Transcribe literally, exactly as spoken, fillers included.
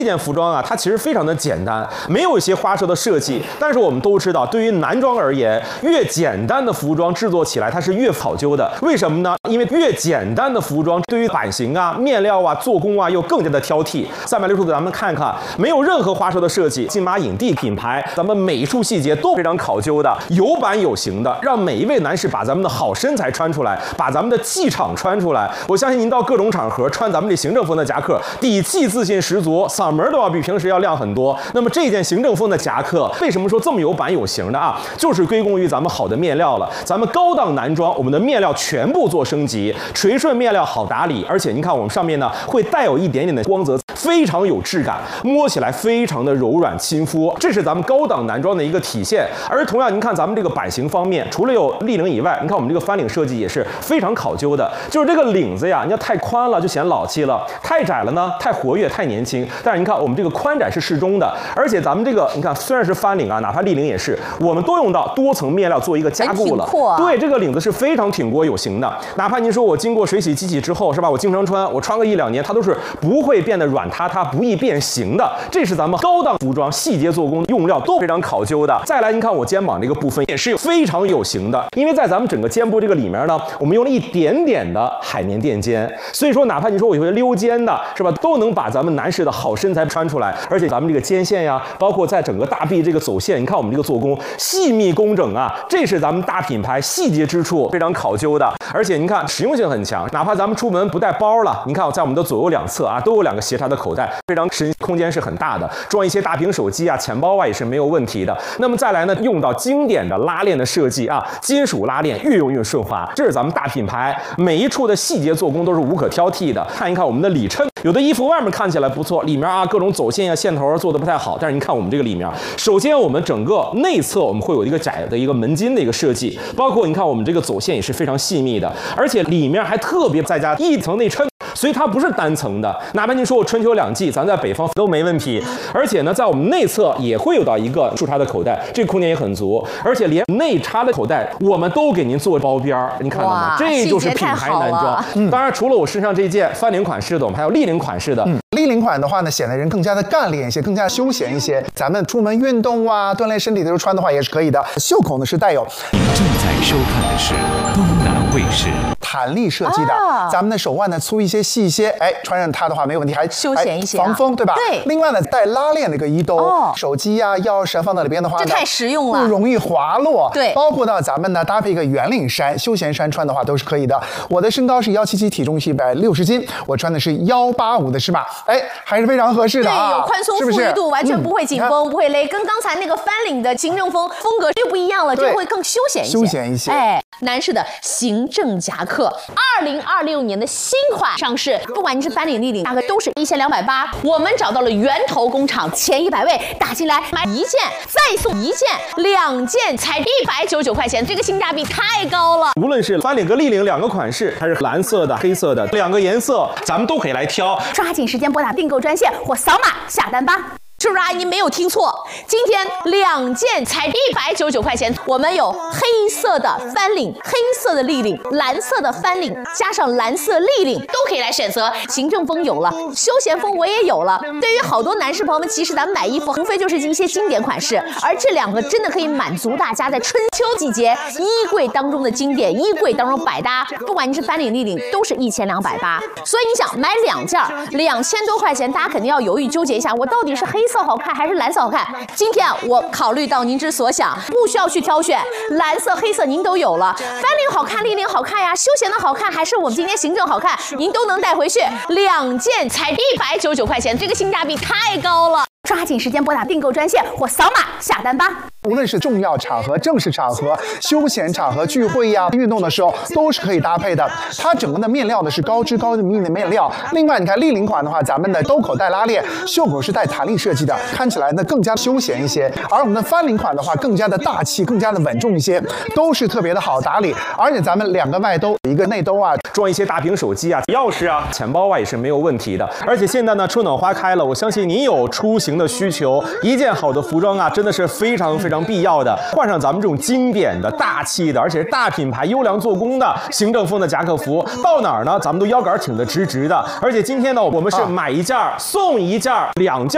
这件服装啊，它其实非常的简单，没有一些花哨的设计。但是我们都知道，对于男装而言，越简单的服装制作起来它是越考究的。为什么呢？因为越简单的服装，对于版型啊、面料啊、做工啊，又更加的挑剔。三百六十度，咱们看看，没有任何花哨的设计，金马影帝品牌，咱们美术细节都非常考究的，有版有型的，让每一位男士把咱们的好身材穿出来，把咱们的气场穿出来。我相信您到各种场合穿咱们这行政风的夹克，底气自信十足，嗓门都要比平时要亮很多。那么这件行政风的夹克，为什么说这么有版有型的啊？就是归功于咱们好的面料了。咱们高档男装，我们的面料全部做升级，垂顺面料好打理，而且您看我们上面呢会带有一点点的光泽，非常有质感，摸起来非常的柔软亲肤，这是咱们高档男装的一个体现。而同样，您看咱们这个版型方面，除了有立领以外，您看我们这个翻领设计也是非常考究的，就是这个领子呀，你要太宽了就显老气了，太窄了呢太活跃太年轻。但是您看我们这个宽窄是适中的，而且咱们这个你看虽然是翻领啊，哪怕立领也是，我们都用到多层面料做一个加固了。 啊、 对，这个领子是非常挺过有型的，哪怕您说我经过水洗机洗之后是吧，我经常穿，我穿个一两年，它都是不会变得软塌塌，不易变形的。这是咱们高档服装细节做工用料都非常考究的。再来，您看我肩膀这个部分也是非常有型的，因为在咱们整个肩部这个里面呢，我们用了一点点的海绵垫肩，所以说哪怕你说我有些溜肩的是吧，都能把咱们男士的好身材穿出来。而且咱们这个肩线呀，包括在整个大臂这个走线，你看我们这个做工细密工整啊，这是咱们大品牌细节之处非常考究的。而且您看实用性很强，哪怕咱们出门不带包了，您看在我们的左右两侧啊，都有两个斜插的口袋，非常实，空间是很大的，装一些大屏手机啊、钱包啊也是没有问题的。那么再来呢，用到经典的拉链的设计啊，金属拉链越用越顺滑，这是咱们大品牌每一处的细节做工都是无可挑剔的。看一看我们的里衬，有的衣服外面看起来不错，里面啊各种走线啊线头做的不太好，但是您看我们这个里面，首先我们整个内侧我们会有一个窄的一个门襟的一个设计，包括你看我们这个走线也是非常细密的，而且里面还特别再加一层内衬。所以它不是单层的，哪怕您说我春秋两季，咱在北方都没问题。而且呢，在我们内侧也会有到一个竖插的口袋，这个空间也很足，而且连内插的口袋我们都给您做包边儿，您看到吗？这就是品牌男装。嗯、当然，除了我身上这件翻领款式的，我们还有立领款式的。嗯立领款的话呢，显得人更加的干练一些，更加休闲一些。咱们出门运动啊，锻炼身体的时候穿的话也是可以的。袖口呢是带有。 你正在收看的是东南卫视。 弹力设计的，啊、咱们的手腕呢粗一些、细一些，哎，穿上它的话没有问题，还休闲一些、啊， 防风，对吧？ 对。 另外呢，带拉链的一个衣兜，哦、手机呀、啊、钥匙放到里边的话呢， 这太实用了， 不容易滑落。 对。 包括呢，咱们呢搭配一个圆领衫、休闲衫穿的话都是可以的。我的身高是幺七七，体重是一百六十斤，我穿的是幺八五的尺码，哎，还是非常合适的啊。 对，有宽松富裕度，完全不会紧绷、嗯，不会勒，跟刚才那个翻领的行政风风格就不一样了，这会更休闲一些。 休闲一些。 哎，男士的行政夹克，二零二六年的新款上市，不管你是翻领、立领，价格都是一千两百八。我们找到了源头工厂，前一百位打进来买一件再送一件，两件才一百九十九块钱，这个性价比太高了。 无论是翻领和立领两个款式，还是蓝色的、黑色的两个颜色，咱们都可以来挑。 抓紧时间拨打订购专线或扫码下单吧。是不是啊？你没有听错，今天两件才一百九十九块钱。我们有黑色的翻领、黑色的立领、蓝色的翻领，加上蓝色立领，都可以来选择。行政风有了，休闲风我也有了。对于好多男士朋友们，其实咱们买衣服无非就是一些经典款式，而这两个真的可以满足大家在春秋季节衣柜当中的经典，衣柜当中百搭。不管你是翻领、立领，都是一千两百八。所以你想买两件两千多块钱，大家肯定要犹豫纠结一下，我到底是黑色好看还是蓝色好看？今天我考虑到您之所想，不需要去挑选，蓝色、黑色您都有了。翻领好看，立领好看呀，休闲的好看，还是我们今天行政好看，您都能带回去。两件才一百九十九块钱，这个性价比太高了。抓紧时间拨打订购专线或扫码下单吧。 无论是重要场合、正式场合、休闲场合、聚会呀、运动的时候，都是可以搭配的。它整个的面料呢是高织高密的面料。另外，你看立领款的话，咱们的兜口带拉链，袖口是带弹力设计的，看起来呢更加休闲一些。而我们的翻领款的话，更加的大气，更加的稳重一些，都是特别的好打理。而且咱们两个外兜，一个内兜啊， 装一些大屏手机啊、钥匙啊、钱包啊也是没有问题的。而且现在呢，春暖花开了，我相信您有出行的需求，一件好的服装啊，真的是非常非常必要的。换上咱们这种经典的、大气的，而且是大品牌、优良做工的行政风的夹克服，到哪儿呢，咱们都腰杆挺得直直的。而且今天呢，我们是买一件送一件，两件